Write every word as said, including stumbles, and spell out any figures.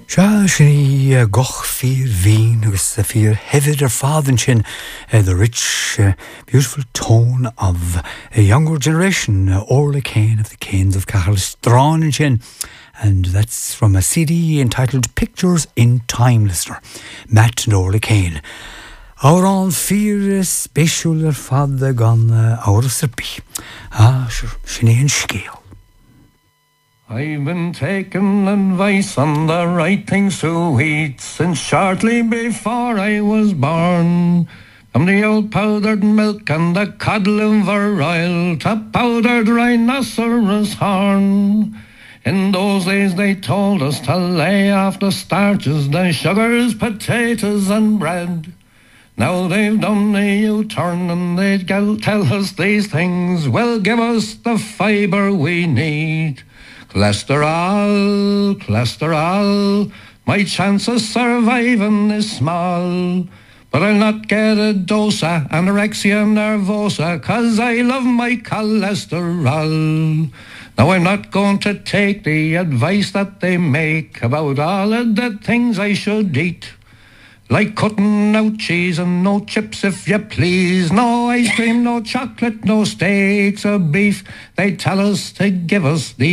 Sha shini uh, goch fear veen agus the fear hevid or father chin, uh, the rich, uh, beautiful tone of a younger generation, uh, Orla Kane of the Canes of Cahal Strawn and Chin. And that's from a C D entitled Pictures in Time, listener. Matt and Orla Kane. Our own fear special father gone uh, out of Serbi. Ah, sure, shini and scale. I've been taking advice on the right things to eat since shortly before I was born. From the old powdered milk and the cod liver oil to powdered rhinoceros horn. In those days they told us to lay off the starches, the sugars, potatoes and bread. Now they've done a U-turn and they tell us these things will give us the fibre we need. Cholesterol, cholesterol, my chance of surviving is small. But I'll not get a dose of anorexia nervosa, 'cause I love my cholesterol. Now I'm not going to take the advice that they make about all of the things I should eat. Like cutting out cheese and no chips if you please. No ice cream, no chocolate, no steaks or beef. They tell us to give us the